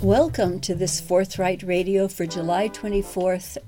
Welcome to this Forthright Radio for July 24th,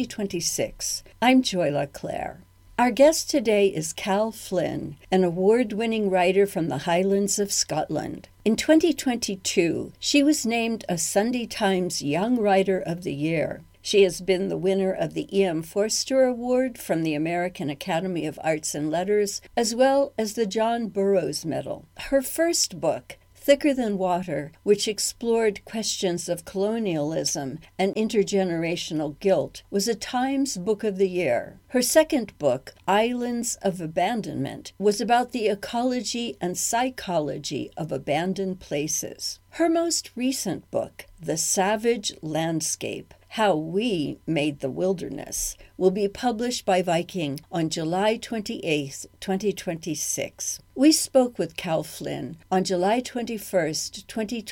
2026. I'm Joy LaClaire. Our guest today is Cal Flynn, an award-winning writer from the Highlands of Scotland. In 2022, she was named a Sunday Times Young Writer of the Year. She has been the winner of the E.M. Forster Award from the American Academy of Arts and Letters, as well as the John Burroughs Medal. Her first book, Thicker Than Water, which explored questions of colonialism and intergenerational guilt, was a Times Book of the Year. Her second book, Islands of Abandonment, was about the ecology and psychology of abandoned places. Her most recent book, The Savage Landscape, How We Made the Wilderness, will be published by Viking on July 28, 2026. We spoke with Cal Flynn on July 21st,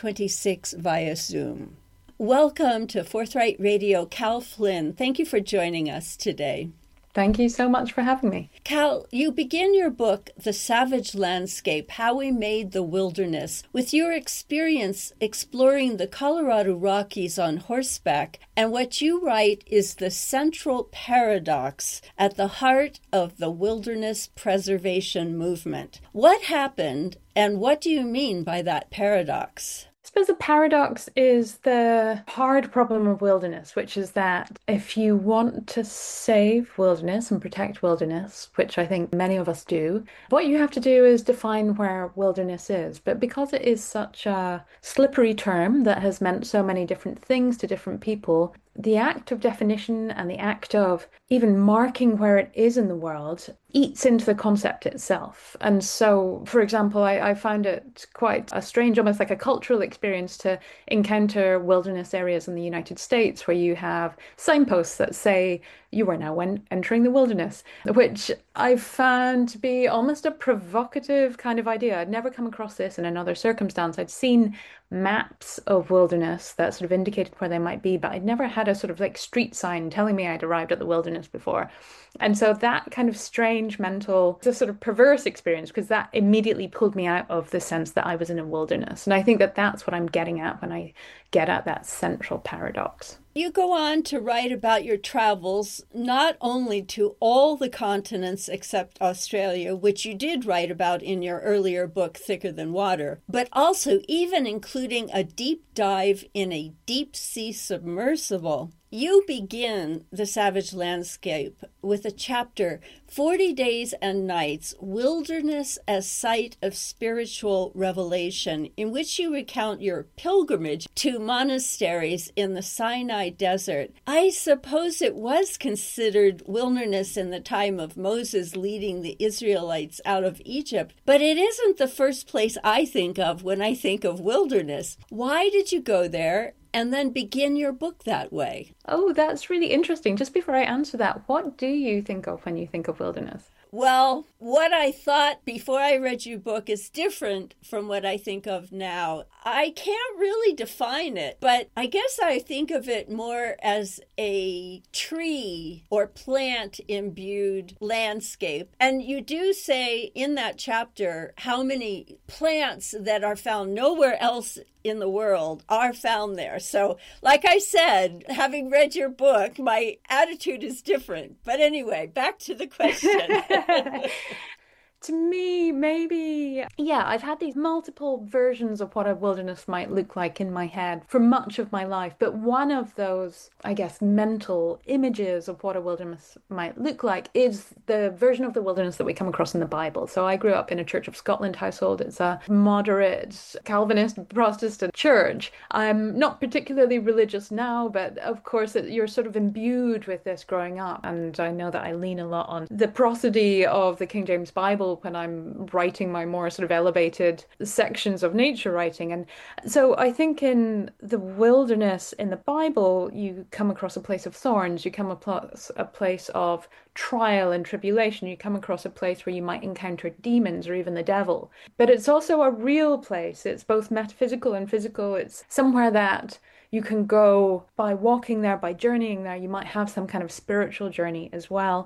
2026 via Zoom. Welcome to Forthright Radio, Cal Flynn. Thank you for joining us today. Thank you so much for having me. Cal, you begin your book, The Savage Landscape, How We Made the Wilderness, with your experience exploring the Colorado Rockies on horseback, and what you write is the central paradox at the heart of the wilderness preservation movement. What happened, and what do you mean by that paradox? I suppose the paradox is the hard problem of wilderness, which is that if you want to save wilderness and protect wilderness, which I think many of us do, what you have to do is define where wilderness is. But because it is such a slippery term that has meant so many different things to different people, the act of definition and the act of even marking where it is in the world eats into the concept itself. And so, for example, I found it quite a strange, almost like a cultural experience to encounter wilderness areas in the United States where you have signposts that say, you are now entering the wilderness, which I found to be almost a provocative kind of idea. I'd never come across this in another circumstance. I'd seen maps of wilderness that sort of indicated where they might be, but I'd never had a sort of like street sign telling me I'd arrived at the wilderness before. And so that kind of strange mental, it's a sort of perverse experience because that immediately pulled me out of the sense that I was in a wilderness. And I think that that's what I'm getting at when I get at that central paradox. You go on to write about your travels, not only to all the continents except Australia, which you did write about in your earlier book, Thicker Than Water, but also even including a deep dive in a deep-sea submersible. You begin The Savage Landscape with a chapter, 40 Days and Nights, Wilderness as Site of Spiritual Revelation, in which you recount your pilgrimage to monasteries in the Sinai Desert. I suppose it was considered wilderness in the time of Moses leading the Israelites out of Egypt, but it isn't the first place I think of when I think of wilderness. Why did you go there? And then begin your book that way? Oh, that's really interesting. Just before I answer that, what do you think of when you think of wilderness? Well, what I thought before I read your book is different from what I think of now. I can't really define it, but I guess I think of it more as a tree or plant-imbued landscape. And you do say in that chapter how many plants that are found nowhere else in the world are found there. So, like I said, having read your book, my attitude is different. But anyway, back to the question. To me, maybe, I've had these multiple versions of what a wilderness might look like in my head for much of my life. But one of those, I guess, mental images of what a wilderness might look like is the version of the wilderness that we come across in the Bible. So I grew up in a Church of Scotland household. It's a moderate Calvinist Protestant church. I'm not particularly religious now, but of course you're sort of imbued with this growing up. And I know that I lean a lot on the prosody of the King James Bible when I'm writing my more sort of elevated sections of nature writing. And so I think in the wilderness in the Bible, you come across a place of thorns, you come across a place of trial and tribulation, you come across a place where you might encounter demons or even the devil. But it's also a real place. It's both metaphysical and physical. It's somewhere that you can go by walking there, by journeying there. You might have some kind of spiritual journey as well.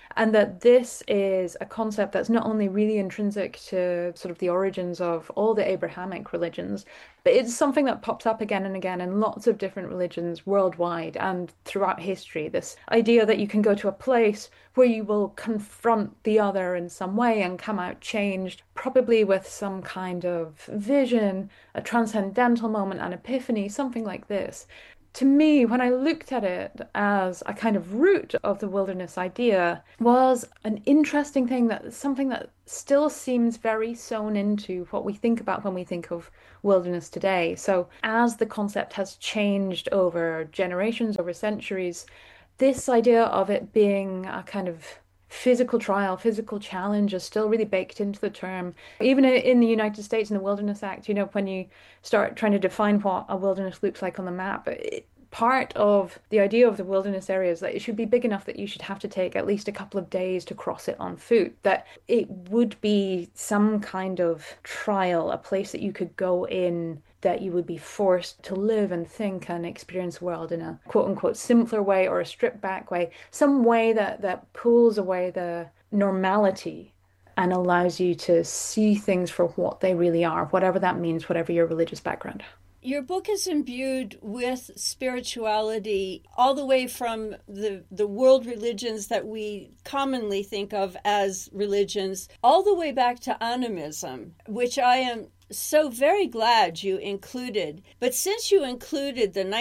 And that this is a concept that's not only really intrinsic to sort of the origins of all the Abrahamic religions, but it's something that pops up again and again in lots of different religions worldwide and throughout history. This idea that you can go to a place where you will confront the other in some way and come out changed, probably with some kind of vision, a transcendental moment, an epiphany, something like this. To me, when I looked at it as a kind of root of the wilderness idea, was an interesting thing, that something that still seems very sewn into what we think about when we think of wilderness today. So as the concept has changed over generations, over centuries, this idea of it being a kind of physical trial, physical challenge is still really baked into the term. Even in the United States, in the Wilderness Act, when you start trying to define what a wilderness looks like on the map, part of the idea of the wilderness area is that it should be big enough that you should have to take at least a couple of days to cross it on foot, that it would be some kind of trial, a place that you could go in, that you would be forced to live and think and experience the world in a quote unquote simpler way, or a stripped back way, some way that pulls away the normality and allows you to see things for what they really are, whatever that means, whatever your religious background. Your book is imbued with spirituality all the way from the world religions that we commonly think of as religions, all the way back to animism, which I am so very glad you included. But since you included the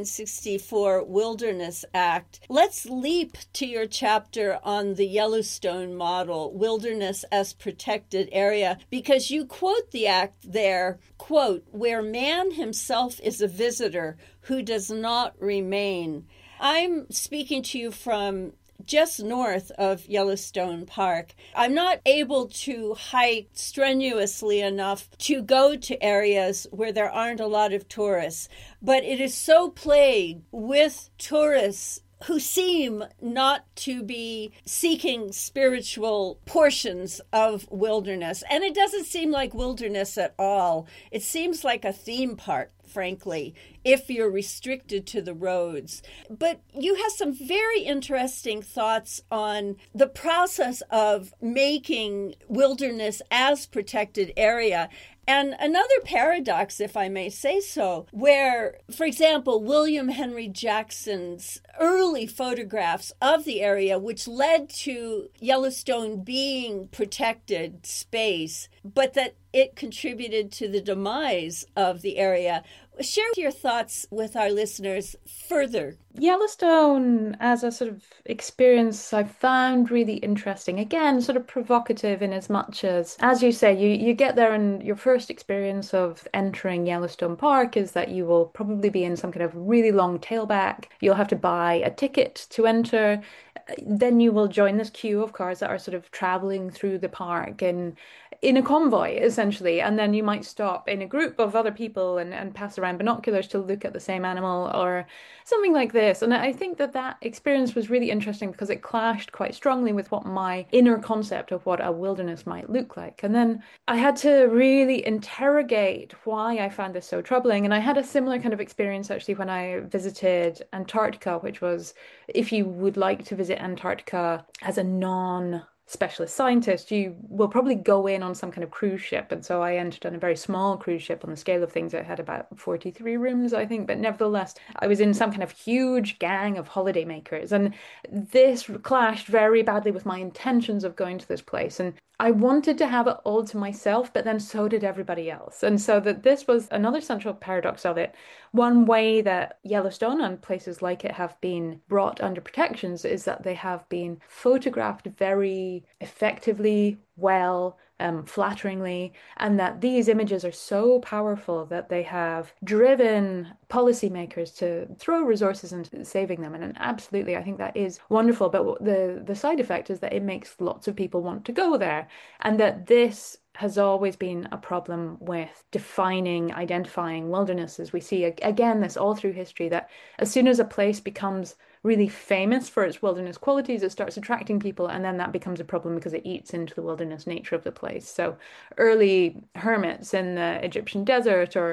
1964 Wilderness Act, let's leap to your chapter on the Yellowstone model, Wilderness as Protected Area, because you quote the act there, quote, "where man himself is a visitor who does not remain." I'm speaking to you from just north of Yellowstone Park. I'm not able to hike strenuously enough to go to areas where there aren't a lot of tourists, but it is so plagued with tourists who seem not to be seeking spiritual portions of wilderness. And it doesn't seem like wilderness at all. It seems like a theme park, frankly, if you're restricted to the roads. But you have some very interesting thoughts on the process of making wilderness as protected area. And another paradox, if I may say so, where, for example, William Henry Jackson's early photographs of the area, which led to Yellowstone being protected space, but that it contributed to the demise of the area. Share your thoughts with our listeners further. Yellowstone as a sort of experience I found really interesting. Again, sort of provocative in as much as you say, you get there and your first experience of entering Yellowstone Park is that you will probably be in some kind of really long tailback. You'll have to buy a ticket to enter. Then you will join this queue of cars that are sort of traveling through the park and in a convoy, essentially. And then you might stop in a group of other people and pass around binoculars to look at the same animal or something like this. And I think that experience was really interesting because it clashed quite strongly with what my inner concept of what a wilderness might look like. And then I had to really interrogate why I found this so troubling. And I had a similar kind of experience actually when I visited Antarctica, which was, if you would like to visit Antarctica as a non-specialist scientist, you will probably go in on some kind of cruise ship. And so I entered on a very small cruise ship. On the scale of things, it had about 43 rooms, I think. But nevertheless, I was in some kind of huge gang of holidaymakers. And this clashed very badly with my intentions of going to this place. And I wanted to have it all to myself, but then so did everybody else. And so that this was another central paradox of it. One way that Yellowstone and places like it have been brought under protections is that they have been photographed very effectively, well, flatteringly, and that these images are so powerful that they have driven policymakers to throw resources into saving them. And absolutely, I think that is wonderful. But the side effect is that it makes lots of people want to go there, and that this has always been a problem with identifying wildernesses. We see again this all through history, that as soon as a place becomes really famous for its wilderness qualities, it starts attracting people, and then that becomes a problem because it eats into the wilderness nature of the place. So early hermits in the Egyptian desert, or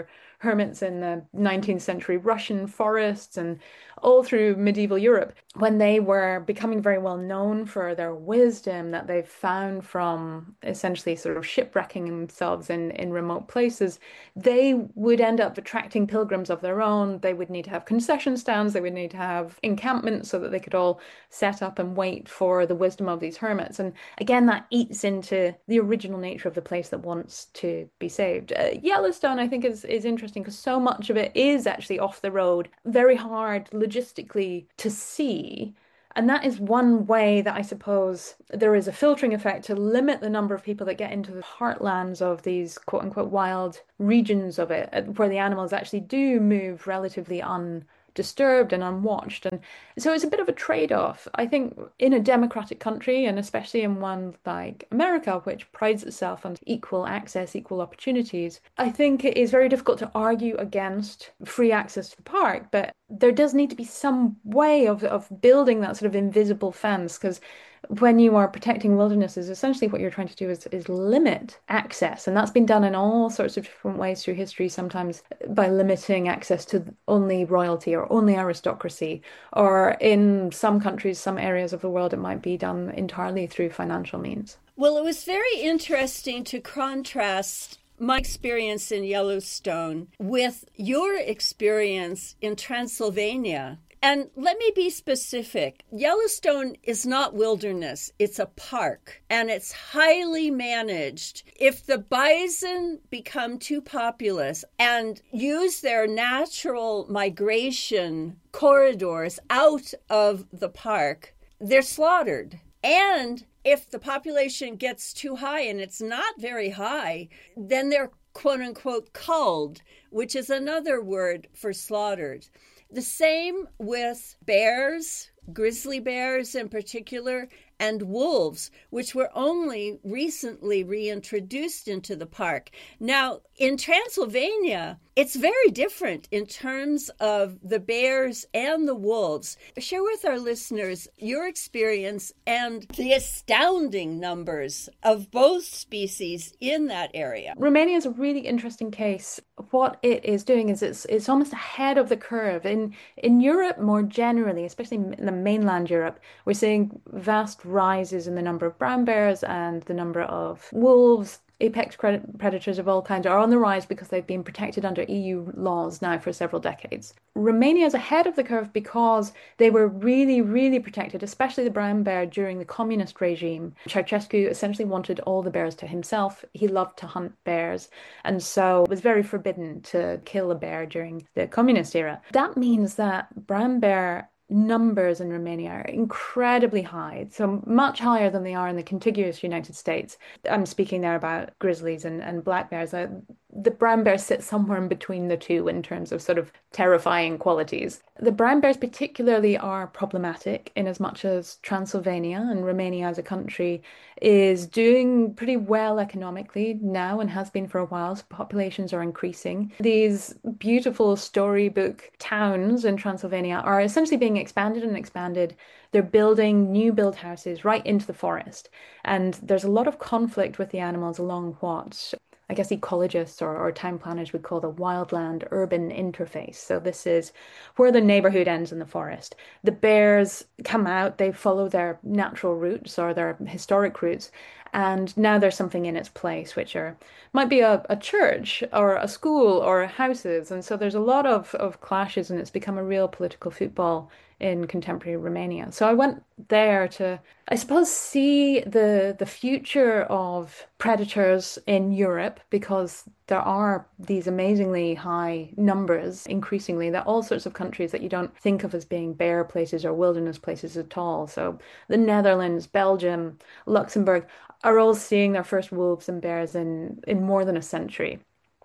hermits in the 19th century Russian forests and all through medieval Europe, when they were becoming very well known for their wisdom that they've found from essentially sort of shipwrecking themselves in remote places, they would end up attracting pilgrims of their own. They would need to have concession stands, they would need to have encampments so that they could all set up and wait for the wisdom of these hermits. And again, that eats into the original nature of the place that wants to be saved. Yellowstone, I think, is interesting because so much of it is actually off the road, very hard logistically to see. And that is one way that I suppose there is a filtering effect to limit the number of people that get into the heartlands of these quote unquote wild regions of it, where the animals actually do move relatively undisturbed and unwatched. And so it's a bit of a trade-off. I think in a democratic country, and especially in one like America, which prides itself on equal access, equal opportunities, I think it is very difficult to argue against free access to the park, but there does need to be some way of building that sort of invisible fence, because when you are protecting wildernesses, essentially what you're trying to do is limit access. And that's been done in all sorts of different ways through history, sometimes by limiting access to only royalty or only aristocracy, or in some countries, some areas of the world, it might be done entirely through financial means. Well, it was very interesting to contrast my experience in Yellowstone with your experience in Transylvania. And let me be specific. Yellowstone is not wilderness. It's a park, and it's highly managed. If the bison become too populous and use their natural migration corridors out of the park, they're slaughtered. And if the population gets too high, and it's not very high, then they're quote unquote culled, which is another word for slaughtered. The same with bears, grizzly bears in particular, and wolves, which were only recently reintroduced into the park. Now, in Transylvania, it's very different in terms of the bears and the wolves. Share with our listeners your experience and the astounding numbers of both species in that area. Romania is a really interesting case. What it is doing is it's almost ahead of the curve. In Europe more generally, especially in the mainland Europe, we're seeing vast rises in the number of brown bears, and the number of wolves, apex predators of all kinds are on the rise because they've been protected under EU laws now for several decades. Romania is ahead of the curve because they were really, really protected, especially the brown bear during the communist regime. Ceausescu essentially wanted all the bears to himself. He loved to hunt bears, and so it was very forbidden to kill a bear during the communist era. That means that brown bear numbers in Romania are incredibly high, so much higher than they are in the contiguous United States. I'm speaking there about grizzlies and black bears. The brown bear sits somewhere in between the two in terms of sort of terrifying qualities. The brown bears particularly are problematic in as much as Transylvania and Romania as a country is doing pretty well economically now and has been for a while. So populations are increasing. These beautiful storybook towns in Transylvania are essentially being expanded and expanded. They're building new build houses right into the forest. And there's a lot of conflict with the animals along what I guess ecologists or town planners would call the wildland urban interface. So this is where the neighborhood ends in the forest. The bears come out, they follow their natural routes or their historic routes, and now there's something in its place, which might be a church or a school or houses. And so there's a lot of clashes, and it's become a real political football in contemporary Romania. So I went there to, I suppose, see the future of predators in Europe, because there are these amazingly high numbers, increasingly. There are all sorts of countries that you don't think of as being bear places or wilderness places at all. So the Netherlands, Belgium, Luxembourg are all seeing their first wolves and bears in more than a century.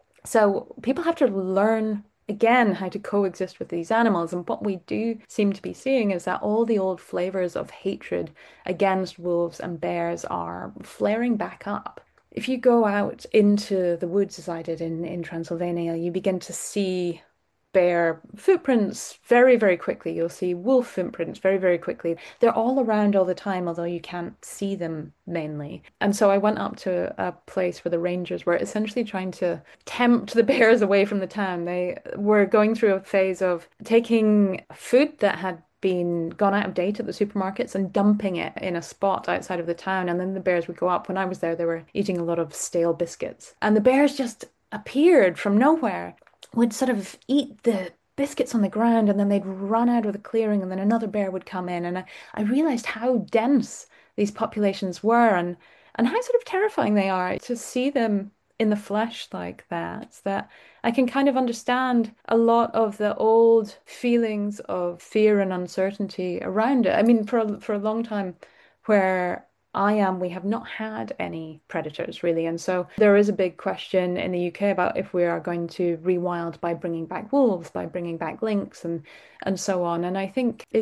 So people have to learn again how to coexist with these animals. And what we do seem to be seeing is that all the old flavors of hatred against wolves and bears are flaring back up. If you go out into the woods, as I did in Transylvania, you begin to see bear footprints very, very quickly. You'll see wolf footprints very, very quickly. They're all around all the time, although you can't see them mainly. And so I went up to a place where the rangers were essentially trying to tempt the bears away from the town. They were going through a phase of taking food that had been gone out of date at the supermarkets and dumping it in a spot outside of the town. And then the bears would go up. When I was there, they were eating a lot of stale biscuits. And the bears just appeared from nowhere, would sort of eat the biscuits on the ground, and then they'd run out of the clearing, and then another bear would come in. And I realized how dense these populations were, and how sort of terrifying they are to see them in the flesh like that, that I can kind of understand a lot of the old feelings of fear and uncertainty around it. I mean, for a long time where I am, we have not had any predators really. And so there is a big question in the UK about if we are going to rewild by bringing back wolves, by bringing back lynx and so on. And I think